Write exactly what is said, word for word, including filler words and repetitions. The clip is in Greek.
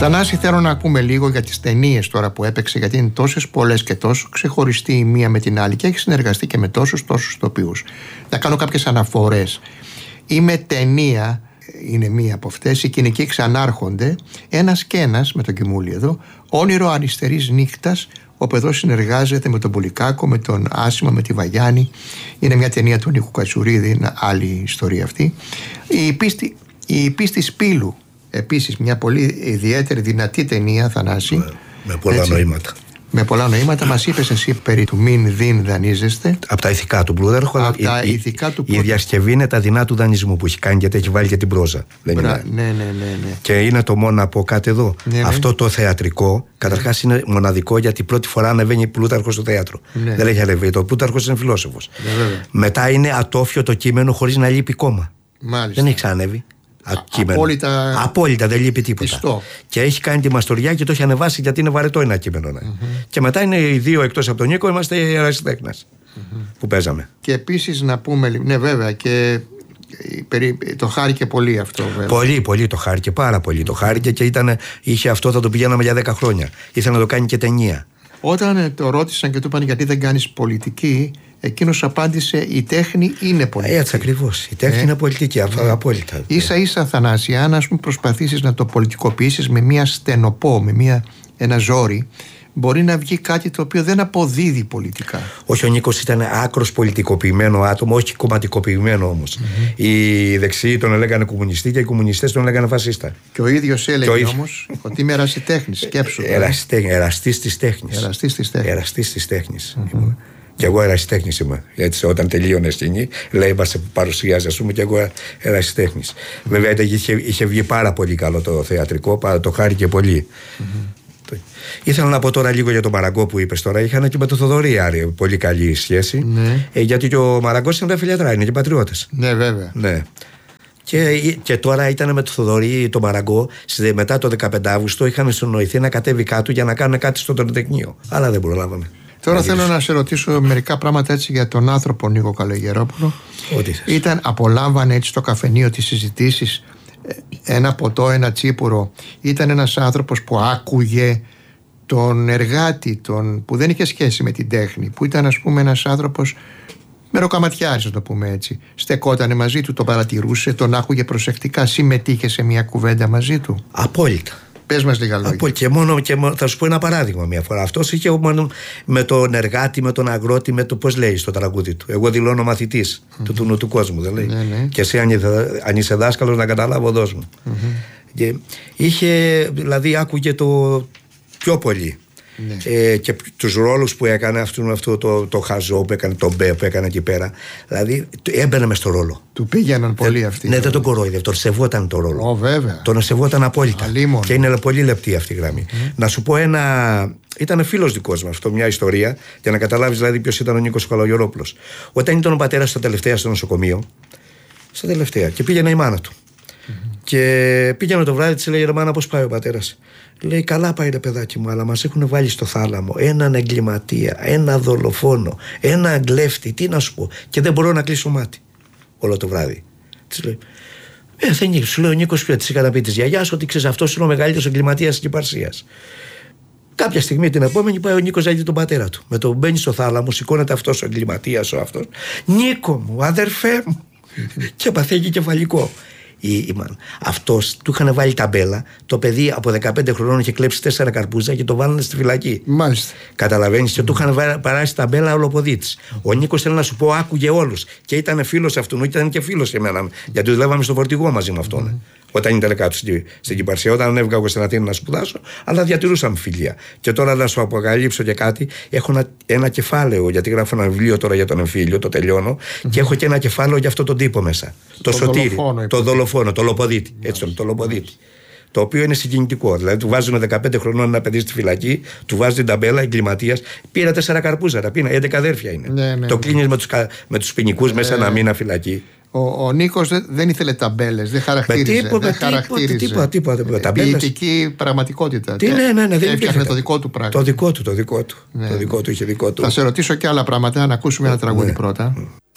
Θανάση, θέλω να ακούμε λίγο για τις ταινίες τώρα που έπαιξε, γιατί είναι τόσες πολλές και τόσο ξεχωριστή η μία με την άλλη και έχει συνεργαστεί και με τόσους τόσους ηθοποιούς. Να κάνω κάποιες αναφορές. Η με ταινία είναι μία από αυτές, οι κοινικοί ξανάρχονται, ένας και ένας με τον Κιμούλη εδώ, όνειρο αριστερής νύχτας, όπου εδώ συνεργάζεται με τον Πολυκάκο, με τον Άσημα, με τη Βαγιάννη. Είναι μια ταινία του Νίκου Κατσουρίδη, είναι άλλη ιστορία αυτή. Η πίστη, η πίστη Σπύλου, επίσης μια πολύ ιδιαίτερη δυνατή ταινία, Θανάση. Με, με πολλά έτσι, νοήματα. Με πολλά νοήματα. Μας είπες εσύ περί του μην δίν δανείζεστε. Από τα ηθικά του Πλούταρχου. Από τα η, ηθικά του η, η διασκευή είναι τα δεινά του δανεισμού που έχει κάνει, γιατί έχει βάλει και την πρόζα. Δεν Μπρα, είναι. Ναι, ναι, ναι, ναι. Και είναι το μόνο να πω κάτι εδώ. Ναι, ναι. Αυτό το θεατρικό, καταρχάς είναι μοναδικό, γιατί πρώτη φορά ανεβαίνει Πλούταρχος στο θέατρο. Ναι. Δεν έχει ανεβεί. Το Πλούταρχος είναι φιλόσοφος. Ναι, μετά είναι ατόφιο το κείμενο χωρίς να λείπει κόμμα. Μάλιστα. Δεν έχει ξανανέβει. Απόλυτα... Απόλυτα, δεν λείπει τίποτα. Πιστό. Και έχει κάνει τη μαστοριά και το έχει ανεβάσει, γιατί είναι βαρετό ένα κείμενο. Ναι. Mm-hmm. Και μετά είναι οι δύο, εκτός από τον Νίκο, είμαστε οι ερασιτέχνες mm-hmm. που παίζαμε. Και επίσης να πούμε, ναι, βέβαια, και το χάρηκε πολύ αυτό, βέβαια. Πολύ, πολύ το χάρηκε, πάρα πολύ το χάρηκε, και ήταν, είχε αυτό, θα το πηγαίναμε για δέκα χρόνια. Ήθελε να το κάνει και ταινία. Όταν το ρώτησαν και του είπαν γιατί δεν κάνεις πολιτική, εκείνος απάντησε: η τέχνη είναι πολιτική. Έτσι ακριβώς. Η τέχνη ε, είναι πολιτική, ε, απόλυτα. Ίσα ίσα, Θανάση, αν ας πούμε προσπαθήσεις να το πολιτικοποιήσεις με μια στενοπό, με μια, ένα ζόρι, μπορεί να βγει κάτι το οποίο δεν αποδίδει πολιτικά. Όχι, ο Νίκος ήταν άκρος πολιτικοποιημένο άτομο, όχι κομματικοποιημένο όμως. Mm-hmm. Οι δεξιοί τον έλεγαν κομμουνιστή και οι κομμουνιστές τον έλεγαν φασίστα. Και ο ίδιος έλεγε όμως ότι είμαι ερασιτέχνης. Σκέψου. Εραστής της τέχνης. Εραστής της τέχνης. Και εγώ ερασιτέχνης είμαι. Έτσι, όταν τελείωνε σκηνή, λέει μας παρουσιάζει, ας πούμε, και εγώ ερασιτέχνης. Mm-hmm. Βέβαια είχε, είχε βγει πάρα πολύ καλό το θεατρικό, το χάρηκε πολύ. Mm-hmm. Ήθελα να πω τώρα λίγο για τον Μαραγκό που είπες τώρα. Είχαν και με τον Θοδωρή Άρη πολύ καλή σχέση. Ναι. Ε, γιατί και ο Μαραγκός είναι τα φιλιατρά, είναι και πατριώτες. Ναι, βέβαια. Ναι. Και, και τώρα ήταν με τον Θοδωρή τον Μαραγκό, μετά το δεκαπέντε Αυγούστου είχαν συνοηθεί να κατέβει κάτω για να κάνουν κάτι στο Τριτεχνείο. Αλλά δεν προλάβαμε. Τώρα να θέλω να σε ρωτήσω μερικά πράγματα έτσι για τον άνθρωπο Νίκο Καλογερόπουλο. Ό,τι θες. Ήταν, απολάμβανε έτσι στο καφενείο τις συζητήσεις, ένα ποτό, ένα τσίπουρο. Ήταν ένας άνθρωπος που άκουγε τον εργάτη, τον, που δεν είχε σχέση με την τέχνη, που ήταν, ας πούμε, ένας άνθρωπος μεροκαματιάρης, να το πούμε έτσι. Στεκότανε μαζί του, τον παρατηρούσε, τον άκουγε προσεκτικά, συμμετείχε σε μια κουβέντα μαζί του. Απόλυτα. Πες μας λίγα λόγια. Από και μόνο, και μόνο, θα σου πω ένα παράδειγμα μια φορά. Αυτός είχε μόνο με τον εργάτη, με τον αγρότη, με το πώς λέει στο τραγούδι του. Εγώ δηλώνω μαθητής mm-hmm. του, του, του κόσμου, δεν λέει. Ναι, ναι. Και εσύ, αν είσαι δάσκαλος, να καταλάβω, δώσ' μου. Mm-hmm. Και είχε, δηλαδή, άκουγε το πιο πολύ. Ναι. Ε, και τους ρόλους που έκανε, αυτό, αυτό το, το χαζό που έκανε, το μπέ που έκανε εκεί πέρα. Δηλαδή έμπαινε μες στο ρόλο. Του πήγαιναν πολύ ε, αυτοί. Ναι, δεν τον κορόιδε, τον σεβόταν το ρόλο. Ω, βέβαια. Τον σεβόταν απόλυτα. Αλίμον. Και είναι πολύ λεπτή αυτή η γραμμή. Mm. Να σου πω ένα. Ήταν φίλος δικός μας αυτό, μια ιστορία, για να καταλάβεις δηλαδή ποιος ήταν ο Νίκος Καλογερόπουλος. Όταν ήταν ο πατέρας στα τελευταία στο νοσοκομείο, στα τελευταία, και πήγαινε η μάνα του. Mm-hmm. Και πήγαινε το βράδυ, της λέει: ρε μάνα, πώς πάει ο πατέρας? Λέει: καλά πάει, ρε παιδάκι μου, αλλά μας έχουν βάλει στο θάλαμο έναν εγκληματία, ένα δολοφόνο, ένα κλέφτη, τι να σου πω, και δεν μπορώ να κλείσω μάτι όλο το βράδυ. Της λέει: Ε, δεν είναι, σου λέει ο Νίκος, ποιο της είχα να πει της γιαγιάς, ότι ξέρεις, αυτός είναι ο μεγαλύτερος εγκληματίας της Κυπαρσίας. Κάποια στιγμή την επόμενη πάει ο Νίκος να δει τον πατέρα του. Με το μπαίνει στο θάλαμο, σηκώνεται αυτός ο εγκληματίας, ο αυτός. Νίκο μου, αδερφέ μου. Και παθαίνει κεφαλικό. Αυτός του είχαν βάλει ταμπέλα. Το παιδί από δεκαπέντε χρονών είχε κλέψει τέσσερα καρπούζα και το βάλανε στη φυλακή. Μάλιστα. Καταλαβαίνεις, και του είχαν παράσει ταμπέλα ολοποδίτης. Ο Νίκος, θέλει να σου πω, άκουγε όλους. Και ήταν φίλος αυτού, ήταν και φίλος εμένα. Γιατί δουλεύαμε στο φορτηγό μαζί με αυτόν. Mm-hmm. Όταν ήταν κάτω στην Κυπαρσία, όταν έβγα εγώ στην Αθήνα να σπουδάσω, αλλά διατηρούσαμε φιλία. Και τώρα να σου αποκαλύψω και κάτι, έχω ένα, ένα κεφάλαιο, γιατί γράφω ένα βιβλίο τώρα για τον εμφύλιο, το τελειώνω, mm-hmm. και έχω και ένα κεφάλαιο για αυτό τον τύπο μέσα. Το, το Σωτήρι, δολοφόνο, το δολοφόνο, το Λοποδίτη. Mm-hmm. Έτσι, το, το Λοποδίτη. Mm-hmm. Το οποίο είναι συγκινητικό. Δηλαδή, του βάζουν δεκαπέντε χρονών ένα παιδί στη φυλακή, του βάζουν την ταμπέλα, εγκληματίας. Πήρα τέσσερα καρπούζαρα, πήρα, έντεκα αδέρφια είναι. Ναι, ναι, το κλείνεις με τους, με τους ποινικούς ναι, μέσα ένα μήνα φυλακή. Ο, ο Νίκος δεν ήθελε ταμπέλες, δεν χαρακτήριζε. Με τίποτα, δεν χαρακτήριζε. τίποτα, τίποτα, τίποτα. Ποιητική πραγματικότητα. Τι, ναι, ναι, ναι, δεν έφτιαχνε το δικό του πράγμα. Το δικό του, το δικό του. Ναι. Το δικό του είχε δικό του. Θα σε ρωτήσω και άλλα πράγματα, να ακούσουμε ένα τραγούδι ναι. πρώτα.